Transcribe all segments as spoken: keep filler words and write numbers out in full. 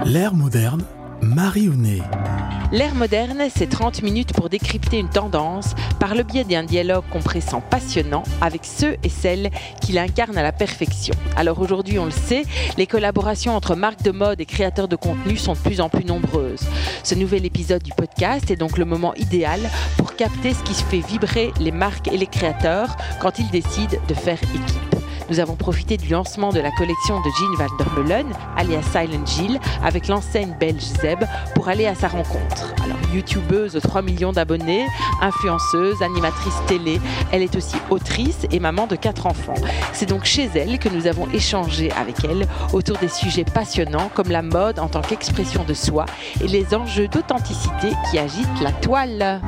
L'ère moderne, Marie Hounet. L'ère moderne, c'est trente minutes pour décrypter une tendance par le biais d'un dialogue compressant passionnant avec ceux et celles qui l'incarnent à la perfection. Alors aujourd'hui, on le sait, les collaborations entre marques de mode et créateurs de contenu sont de plus en plus nombreuses. Ce nouvel épisode du podcast est donc le moment idéal pour capter ce qui fait vibrer les marques et les créateurs quand ils décident de faire équipe. Nous avons profité du lancement de la collection de Jill Van der Meulen, alias Silent Jill, avec l'enseigne belge Zeb, pour aller à sa rencontre. Alors, youtubeuse aux trois millions d'abonnés, influenceuse, animatrice télé, elle est aussi autrice et maman de quatre enfants. C'est donc chez elle que nous avons échangé avec elle autour des sujets passionnants comme la mode en tant qu'expression de soi et les enjeux d'authenticité qui agitent la toile.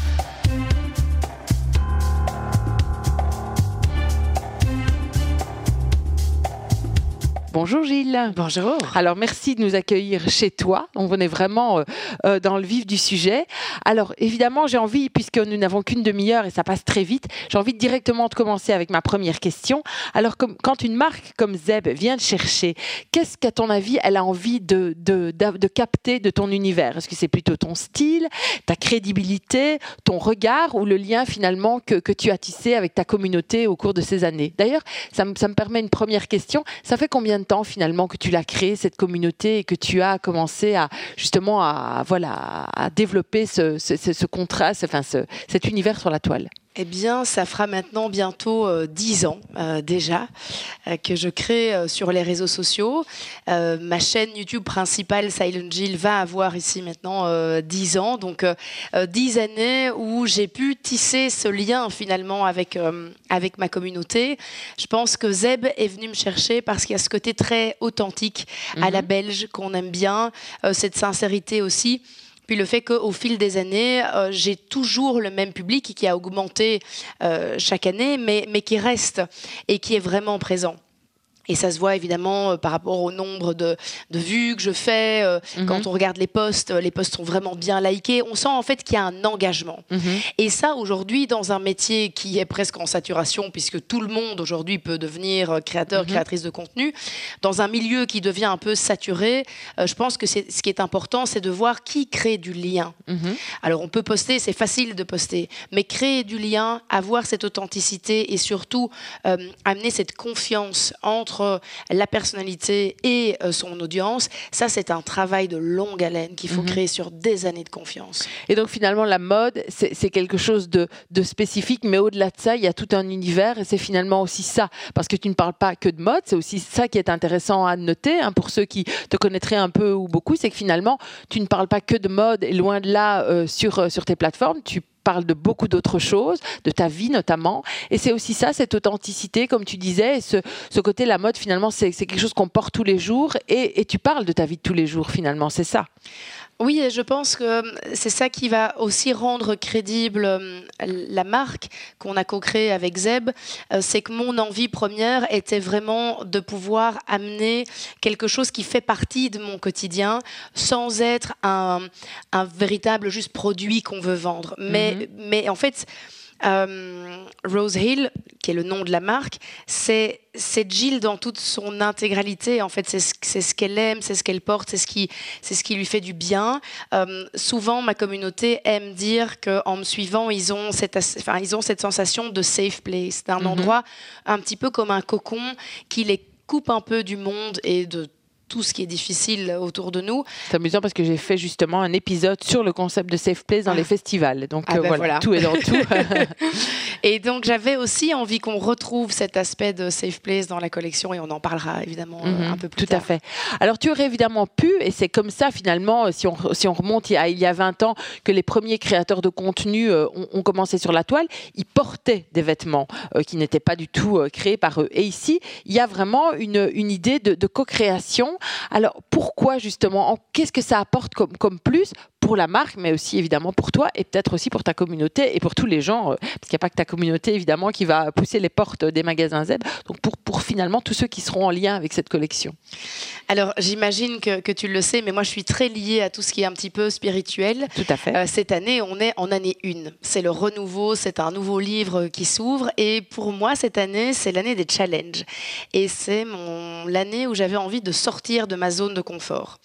Bonjour Gilles. Bonjour. Alors merci de nous accueillir chez toi. On est vraiment euh, euh, dans le vif du sujet. Alors évidemment j'ai envie, puisque nous n'avons qu'une demi-heure et ça passe très vite, j'ai envie directement de commencer avec ma première question. Alors comme, quand une marque comme Zeb vient te chercher, qu'est-ce qu'à ton avis elle a envie de, de, de, de capter de ton univers? Est-ce que c'est plutôt ton style, ta crédibilité, ton regard ou le lien finalement que, que tu as tissé avec ta communauté au cours de ces années? D'ailleurs, ça, me, ça me permet une première question. Ça fait combien de temps finalement que tu l'as créé cette communauté et que tu as commencé à justement à voilà à développer ce, ce, ce, ce contraste, enfin ce, cet univers sur la toile? Eh bien, ça fera maintenant bientôt euh, dix ans euh, déjà euh, que je crée euh, sur les réseaux sociaux. Euh, ma chaîne YouTube principale, Silent Jill, va avoir ici maintenant euh, dix ans. Donc, euh, dix années où j'ai pu tisser ce lien finalement avec, euh, avec ma communauté. Je pense que Zeb est venu me chercher parce qu'il y a ce côté très authentique mm-hmm. à la belge qu'on aime bien, euh, cette sincérité aussi. Puis le fait qu'au fil des années, euh, j'ai toujours le même public qui a augmenté euh, chaque année, mais, mais qui reste et qui est vraiment présent. Et ça se voit évidemment euh, par rapport au nombre de, de vues que je fais. Euh, mm-hmm. Quand on regarde les posts, les posts sont vraiment bien likés. On sent en fait qu'il y a un engagement. Mm-hmm. Et ça, aujourd'hui, dans un métier qui est presque en saturation, puisque tout le monde aujourd'hui peut devenir créateur, mm-hmm. créatrice de contenu, dans un milieu qui devient un peu saturé, euh, je pense que c'est, ce qui est important, c'est de voir qui crée du lien. Mm-hmm. Alors on peut poster, c'est facile de poster, mais créer du lien, avoir cette authenticité et surtout euh, amener cette confiance entre la personnalité et son audience, ça c'est un travail de longue haleine qu'il faut mmh. créer sur des années de confiance. Et donc finalement la mode c'est, c'est quelque chose de, de spécifique, mais au-delà de ça il y a tout un univers et c'est finalement aussi ça, parce que tu ne parles pas que de mode, c'est aussi ça qui est intéressant à noter hein, pour ceux qui te connaîtraient un peu ou beaucoup, c'est que finalement tu ne parles pas que de mode et loin de là euh, sur, sur tes plateformes, tu parle de beaucoup d'autres choses, de ta vie notamment. Et c'est aussi ça, cette authenticité, comme tu disais, et ce, ce côté, la mode, finalement, c'est, c'est quelque chose qu'on porte tous les jours. Et, et tu parles de ta vie de tous les jours, finalement, c'est ça. Oui, et je pense que c'est ça qui va aussi rendre crédible la marque qu'on a co-créée avec Zeb. C'est que mon envie première était vraiment de pouvoir amener quelque chose qui fait partie de mon quotidien sans être un, un véritable juste produit qu'on veut vendre. Mais, mm-hmm. mais en fait... Euh, Rose Hill, qui est le nom de la marque, c'est, c'est Jill dans toute son intégralité. En fait, c'est ce, c'est ce qu'elle aime, c'est ce qu'elle porte, c'est ce qui, c'est ce qui lui fait du bien. Euh, souvent, ma communauté aime dire qu'en me suivant, ils ont cette, enfin, ils ont cette sensation de safe place, d'un mm-hmm. endroit un petit peu comme un cocon qui les coupe un peu du monde et de tout ce qui est difficile autour de nous. C'est amusant parce que j'ai fait justement un épisode sur le concept de safe place dans ah. les festivals. Donc ah euh, ben voilà, voilà, tout est dans tout. Et donc j'avais aussi envie qu'on retrouve cet aspect de safe place dans la collection et on en parlera évidemment mm-hmm. euh, un peu plus tout tard. Tout à fait. Alors tu aurais évidemment pu, et c'est comme ça finalement, si on, si on remonte il y, a, il y a vingt ans, que les premiers créateurs de contenu euh, ont, ont commencé sur la toile, ils portaient des vêtements euh, qui n'étaient pas du tout euh, créés par eux. Et ici, il y a vraiment une, une idée de, de co-création. Alors, pourquoi justement, qu'est-ce que ça apporte comme, comme plus pour la marque, mais aussi évidemment pour toi et peut-être aussi pour ta communauté et pour tous les gens, euh, parce qu'il n'y a pas que ta communauté évidemment qui va pousser les portes des magasins Zeb, donc pour, pour finalement tous ceux qui seront en lien avec cette collection. Alors j'imagine que, que tu le sais, mais moi je suis très liée à tout ce qui est un petit peu spirituel. Tout à fait. Euh, cette année, on est en année une. C'est le renouveau, c'est un nouveau livre qui s'ouvre et pour moi cette année, c'est l'année des challenges. Et c'est mon, l'année où j'avais envie de sortir sortir de ma zone de confort.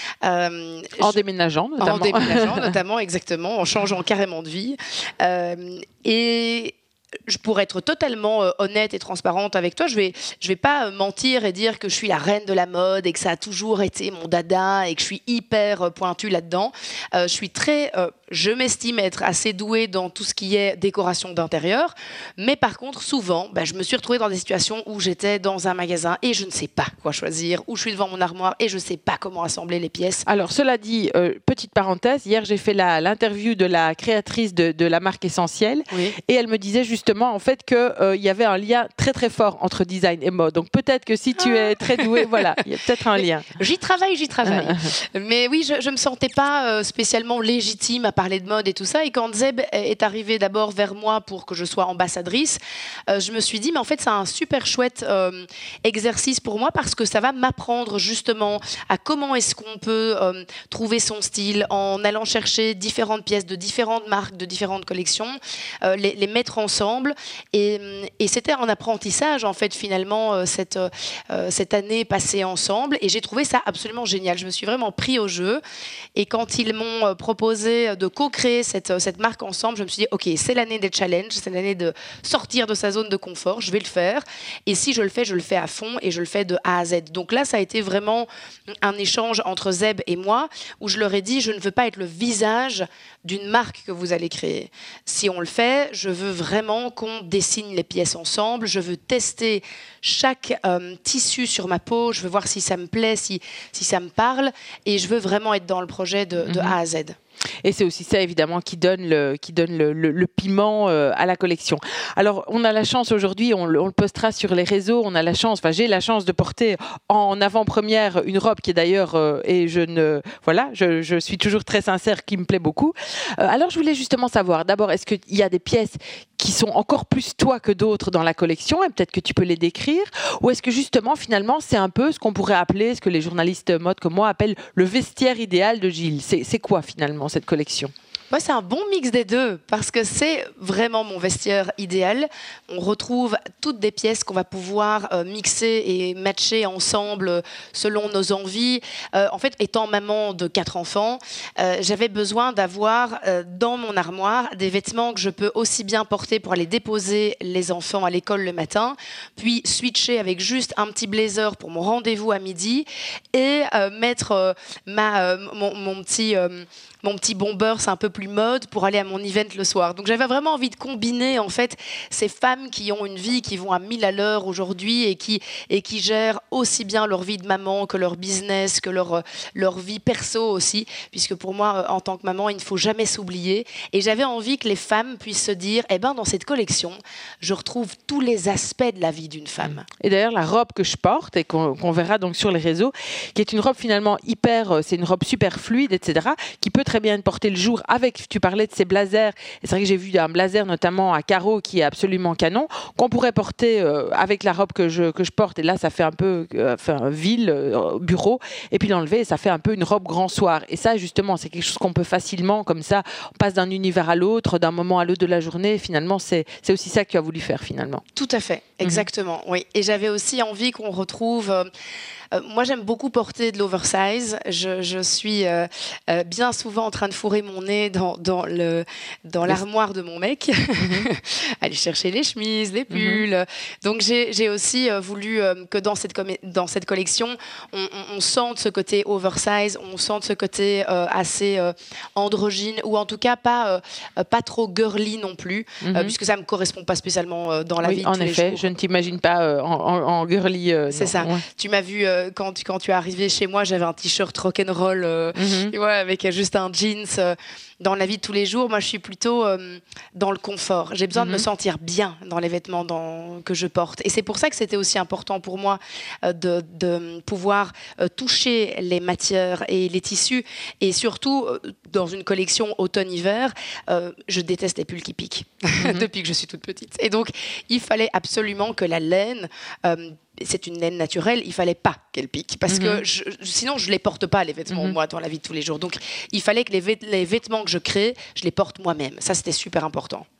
Euh, en je, déménageant, notamment. En déménageant, notamment, exactement, en changeant carrément de vie. Euh, et... Je pourrais être totalement euh, honnête et transparente avec toi. Je vais, je vais pas euh, mentir et dire que je suis la reine de la mode et que ça a toujours été mon dada et que je suis hyper euh, pointue là-dedans. Euh, je suis très, euh, je m'estime être assez douée dans tout ce qui est décoration d'intérieur. Mais par contre, souvent, bah, je me suis retrouvée dans des situations où j'étais dans un magasin et je ne sais pas quoi choisir, où je suis devant mon armoire et je ne sais pas comment assembler les pièces. Alors, cela dit, euh, petite parenthèse, hier j'ai fait la, l'interview de la créatrice de, de la marque Essentielle, oui. Et elle me disait justement en fait qu'il euh, y avait un lien très très fort entre design et mode. Donc peut-être que si tu es très douée, voilà, il y a peut-être un lien. J'y travaille, j'y travaille. Mais oui, je ne me sentais pas euh, spécialement légitime à parler de mode et tout ça. Et quand Zeb est arrivé d'abord vers moi pour que je sois ambassadrice, euh, je me suis dit, mais en fait, c'est un super chouette euh, exercice pour moi parce que ça va m'apprendre justement à comment est-ce qu'on peut euh, trouver son style en allant chercher différentes pièces de différentes marques, de différentes collections, euh, les, les mettre ensemble. Et, et c'était un apprentissage, en fait, finalement, cette, euh, cette année passée ensemble. Et j'ai trouvé ça absolument génial. Je me suis vraiment pris au jeu. Et quand ils m'ont proposé de co-créer cette, cette marque ensemble, je me suis dit, OK, c'est l'année des challenges, c'est l'année de sortir de sa zone de confort. Je vais le faire. Et si je le fais, je le fais à fond et je le fais de A à Z. Donc là, ça a été vraiment un échange entre Zeb et moi où je leur ai dit, je ne veux pas être le visage d'une marque que vous allez créer. Si on le fait, je veux vraiment qu'on dessine les pièces ensemble. Je veux tester chaque euh, tissu sur ma peau. Je veux voir si ça me plaît, si, si ça me parle. Et je veux vraiment être dans le projet de, de A à Z. Et c'est aussi ça, évidemment, qui donne le, qui donne le, le, le piment euh, à la collection. Alors, on a la chance aujourd'hui, on, on le postera sur les réseaux, on a la chance, enfin, j'ai la chance de porter en avant-première une robe qui est d'ailleurs, euh, et je ne, voilà, je, je suis toujours très sincère, qui me plaît beaucoup. Euh, alors, je voulais justement savoir, d'abord, est-ce qu'il y a des pièces qui sont encore plus toi que d'autres dans la collection, et peut-être que tu peux les décrire, ou est-ce que justement, finalement, c'est un peu ce qu'on pourrait appeler, ce que les journalistes mode comme moi appellent le vestiaire idéal de Gilles. C'est, c'est quoi, finalement, cette collection? Moi, c'est un bon mix des deux parce que c'est vraiment mon vestiaire idéal. On retrouve toutes des pièces qu'on va pouvoir euh, mixer et matcher ensemble selon nos envies. Euh, en fait, étant maman de quatre enfants, euh, j'avais besoin d'avoir euh, dans mon armoire des vêtements que je peux aussi bien porter pour aller déposer les enfants à l'école le matin, puis switcher avec juste un petit blazer pour mon rendez-vous à midi et euh, mettre euh, ma, euh, mon, mon petit... Euh, mon petit bomber, c'est un peu plus mode pour aller à mon event le soir. Donc j'avais vraiment envie de combiner en fait ces femmes qui ont une vie, qui vont à mille à l'heure aujourd'hui et qui, et qui gèrent aussi bien leur vie de maman que leur business, que leur, leur vie perso aussi, puisque pour moi, en tant que maman, il ne faut jamais s'oublier. Et j'avais envie que les femmes puissent se dire, eh ben, dans cette collection, je retrouve tous les aspects de la vie d'une femme. Et d'ailleurs, la robe que je porte et qu'on, qu'on verra donc sur les réseaux, qui est une robe finalement hyper, c'est une robe super fluide, et cetera, qui peut très bien porter le jour avec, tu parlais de ces blazers, et c'est vrai que j'ai vu un blazer notamment à carreaux qui est absolument canon, qu'on pourrait porter euh, avec la robe que je, que je porte, et là ça fait un peu euh, enfin, ville, euh, bureau, et puis l'enlever, et ça fait un peu une robe grand soir. Et ça justement, c'est quelque chose qu'on peut facilement, comme ça, on passe d'un univers à l'autre, d'un moment à l'autre de la journée, et finalement c'est, c'est aussi ça que tu as voulu faire finalement. Tout à fait, exactement, mmh. Oui. Et j'avais aussi envie qu'on retrouve... Euh, Euh, moi, j'aime beaucoup porter de l'oversize. Je, je suis euh, euh, bien souvent en train de fourrer mon nez dans, dans, le, dans l'armoire de mon mec, mm-hmm. aller chercher les chemises, les pulls. Mm-hmm. Donc, j'ai, j'ai aussi euh, voulu euh, que dans cette, com- dans cette collection, on, on, on sente ce côté oversize, on sente ce côté euh, assez euh, androgyne, ou en tout cas pas, euh, pas trop girly non plus, mm-hmm. euh, puisque ça ne me correspond pas spécialement euh, dans la oui, vie de tous les jours. En effet, je ne t'imagine pas euh, en, en, en girly. Euh, C'est non. ça. Ouais. Tu m'as vu... Euh, Quand tu, quand tu es arrivé chez moi, j'avais un t-shirt rock'n'roll euh, mm-hmm. tu vois, avec juste un jeans. Euh, dans la vie de tous les jours, moi, je suis plutôt euh, dans le confort. J'ai besoin mm-hmm. de me sentir bien dans les vêtements dans, que je porte. Et c'est pour ça que c'était aussi important pour moi euh, de, de pouvoir euh, toucher les matières et les tissus. Et surtout, euh, dans une collection automne-hiver, euh, je déteste les pulls qui piquent mm-hmm. depuis que je suis toute petite. Et donc, il fallait absolument que la laine... Euh, c'est une laine naturelle, il fallait pas qu'elle pique parce mm-hmm. que je, sinon je les porte pas les vêtements mm-hmm. moi dans la vie de tous les jours. Donc il fallait que les, vêt- les vêtements que je crée, je les porte moi-même. Ça c'était super important.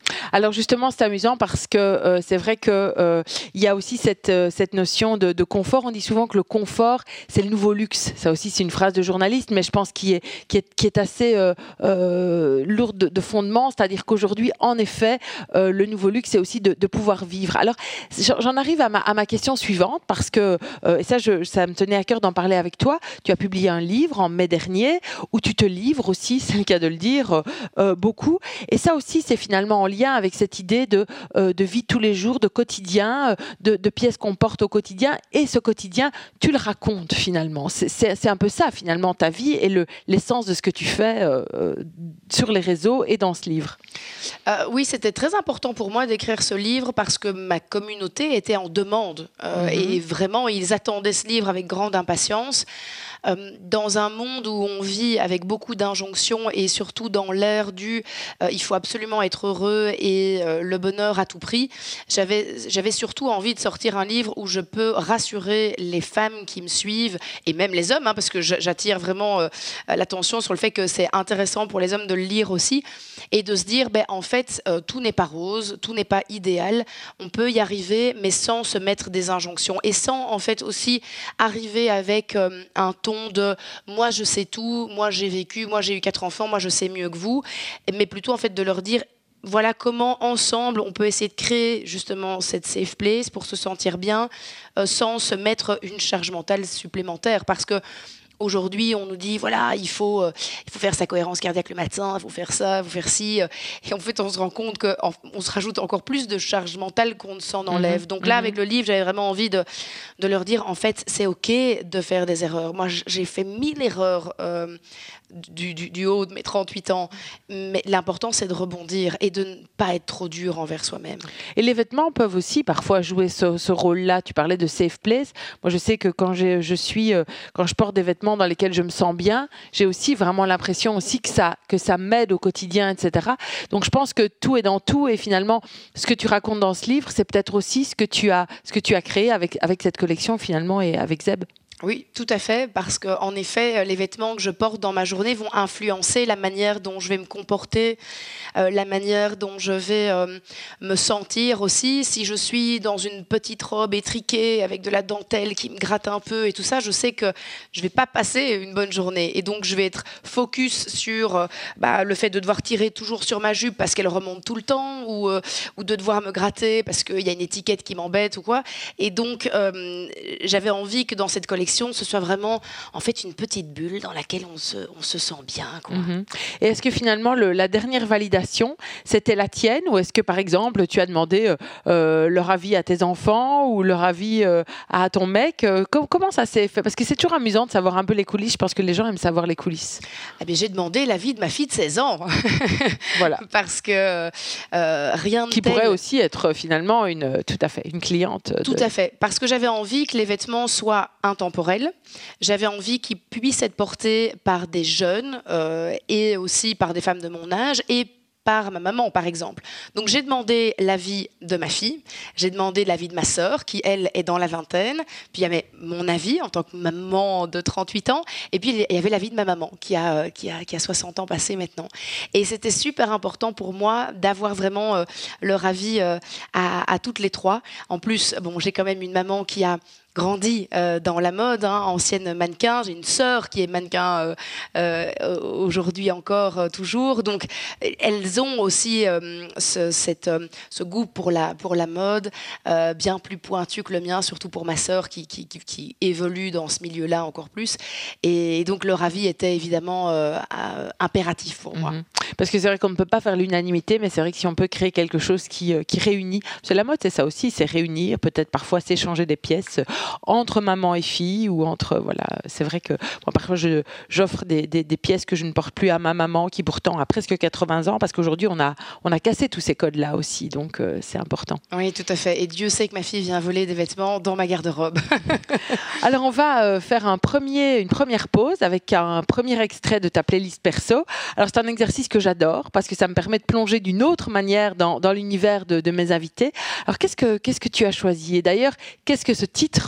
Alors justement, c'est amusant parce que euh, c'est vrai qu'il euh, y a aussi cette, euh, cette notion de, de confort. On dit souvent que le confort, c'est le nouveau luxe. Ça aussi, c'est une phrase de journaliste, mais je pense qu'il est, qui est, qui est assez euh, euh, lourde de, de fondement. C'est-à-dire qu'aujourd'hui, en effet, euh, le nouveau luxe, c'est aussi de, de pouvoir vivre. Alors, j'en arrive à ma, à ma question suivante parce que, euh, et ça, je, ça me tenait à cœur d'en parler avec toi. Tu as publié un livre en mai dernier où tu te livres aussi, c'est le cas de le dire, euh, beaucoup. Et ça aussi, c'est finalement en lien avec cette idée de, euh, de vie de tous les jours, de quotidien, de, de pièces qu'on porte au quotidien. Et ce quotidien, tu le racontes finalement. C'est, c'est, c'est un peu ça finalement, ta vie et le, l'essence de ce que tu fais euh, sur les réseaux et dans ce livre. Euh, oui, c'était très important pour moi d'écrire ce livre parce que ma communauté était en demande. Euh, mm-hmm. Et vraiment, ils attendaient ce livre avec grande impatience. Euh, dans un monde où on vit avec beaucoup d'injonctions et surtout dans l'ère du euh, il faut absolument être heureux et euh, le bonheur à tout prix, j'avais, j'avais surtout envie de sortir un livre où je peux rassurer les femmes qui me suivent et même les hommes, hein, parce que j'attire vraiment euh, l'attention sur le fait que c'est intéressant pour les hommes de le lire aussi et de se dire, ben, en fait, euh, tout n'est pas rose, tout n'est pas idéal, on peut y arriver mais sans se mettre des injonctions et sans en fait aussi arriver avec euh, un ton de moi je sais tout, moi j'ai vécu, moi j'ai eu quatre enfants, moi je sais mieux que vous, mais plutôt en fait de leur dire voilà comment ensemble on peut essayer de créer justement cette safe place pour se sentir bien euh, sans se mettre une charge mentale supplémentaire parce que aujourd'hui, on nous dit, voilà, il faut, euh, il faut faire sa cohérence cardiaque le matin, il faut faire ça, il faut faire ci. Euh, et en fait, on se rend compte qu'on se rajoute encore plus de charge mentale qu'on ne s'en enlève. Mmh, Donc là, mmh. avec le livre, j'avais vraiment envie de, de leur dire, en fait, c'est OK de faire des erreurs. Moi, j'ai fait mille erreurs euh, du, du, du haut de mes trente-huit ans. Mais l'important, c'est de rebondir et de ne pas être trop dur envers soi-même. Et les vêtements peuvent aussi parfois jouer ce, ce rôle-là. Tu parlais de safe place. Moi, je sais que quand j'ai, je suis, euh, quand je porte des vêtements dans lesquels je me sens bien, j'ai aussi vraiment l'impression aussi que ça, que ça m'aide au quotidien, et cetera. Donc je pense que tout est dans tout et finalement ce que tu racontes dans ce livre, c'est peut-être aussi ce que tu as, ce que tu as créé avec, avec cette collection finalement et avec Zeb. Oui, tout à fait, parce qu'en effet, les vêtements que je porte dans ma journée vont influencer la manière dont je vais me comporter, euh, la manière dont je vais euh, me sentir aussi. Si je suis dans une petite robe étriquée avec de la dentelle qui me gratte un peu et tout ça, je sais que je ne vais pas passer une bonne journée. Et donc, je vais être focus sur euh, bah, le fait de devoir tirer toujours sur ma jupe parce qu'elle remonte tout le temps ou, euh, ou de devoir me gratter parce qu'il y a une étiquette qui m'embête ou quoi. Et donc, euh, j'avais envie que dans cette collection, ce soit vraiment en fait une petite bulle dans laquelle on se, on se sent bien, quoi. Mmh. Et est-ce que finalement le, la dernière validation c'était la tienne ou est-ce que par exemple tu as demandé euh, euh, leur avis à tes enfants ou leur avis euh, à ton mec euh, com- comment ça s'est fait? Parce que c'est toujours amusant de savoir un peu les coulisses. Je pense que les gens aiment savoir les coulisses. Eh bien, j'ai demandé l'avis de ma fille de seize ans. Voilà. Parce que euh, rien de qui tel... pourrait aussi être finalement une, tout à fait une cliente. De... Tout à fait. Parce que j'avais envie que les vêtements soient intemporels. J'avais envie qu'ils puissent être portés par des jeunes euh, et aussi par des femmes de mon âge et par ma maman, par exemple. Donc, j'ai demandé l'avis de ma fille, j'ai demandé l'avis de ma sœur, qui, elle, est dans la vingtaine, puis il y avait mon avis en tant que maman de trente-huit ans, et puis il y avait l'avis de ma maman, qui a, qui a, qui a soixante ans passés maintenant. Et c'était super important pour moi d'avoir vraiment euh, leur avis euh, à, à toutes les trois. En plus, bon, j'ai quand même une maman qui a grandi euh, dans la mode, hein, ancienne mannequin. J'ai une sœur qui est mannequin euh, euh, aujourd'hui encore, euh, toujours. Donc, elles ont aussi euh, ce, cette, euh, ce goût pour la, pour la mode, euh, bien plus pointu que le mien, surtout pour ma sœur qui, qui, qui, qui évolue dans ce milieu-là encore plus. Et donc, leur avis était évidemment euh, euh, impératif pour moi. Mmh. Parce que c'est vrai qu'on ne peut pas faire l'unanimité, mais c'est vrai que si on peut créer quelque chose qui, euh, qui réunit, parce que la mode, c'est ça aussi, c'est réunir, peut-être parfois s'échanger des pièces entre maman et fille ou entre voilà, c'est vrai que moi parfois je, j'offre des, des, des pièces que je ne porte plus à ma maman qui pourtant a presque quatre-vingts ans parce qu'aujourd'hui on a on a cassé tous ces codes là aussi, donc euh, c'est important. Oui, tout à fait, et Dieu sait que ma fille vient voler des vêtements dans ma garde-robe. Alors on va euh, faire un premier une première pause avec un premier extrait de ta playlist perso. Alors c'est un exercice que j'adore parce que ça me permet de plonger d'une autre manière dans, dans l'univers de, de mes invités. Alors qu'est-ce que qu'est-ce que tu as choisi et d'ailleurs qu'est-ce que ce titre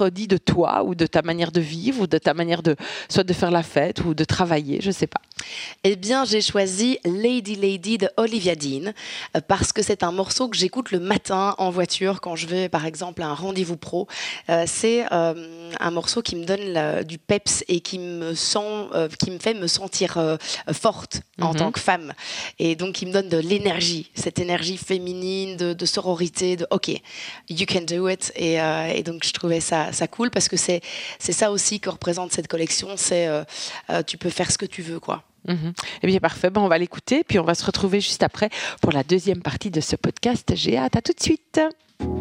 parodie de toi ou de ta manière de vivre ou de ta manière de soit de faire la fête ou de travailler, je sais pas. Eh bien, j'ai choisi Lady Lady de Olivia Dean euh, parce que c'est un morceau que j'écoute le matin en voiture quand je vais, par exemple, à un rendez-vous pro. Euh, c'est euh, un morceau qui me donne la- du peps et qui me sent, euh, qui me fait me sentir euh, forte en Mhm. tant que femme. Et donc, qui me donne de l'énergie, cette énergie féminine, de, de sororité, de OK, you can do it. Et, euh, et donc, je trouvais ça, ça cool parce que c'est, c'est ça aussi que représente cette collection. C'est euh, euh, tu peux faire ce que tu veux, quoi. Mhm. Eh bien, parfait. Bon, on va l'écouter, puis on va se retrouver juste après pour la deuxième partie de ce podcast. J'ai hâte. À tout de suite.